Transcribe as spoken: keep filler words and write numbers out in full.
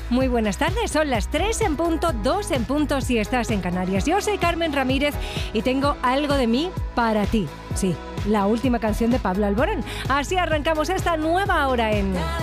Muy buenas tardes, son las tres en punto, dos en punto si estás en Canarias. Yo soy Carmen Ramírez y tengo algo de mí para ti. Sí, la última canción de Pablo Alborán. Así arrancamos esta nueva hora en...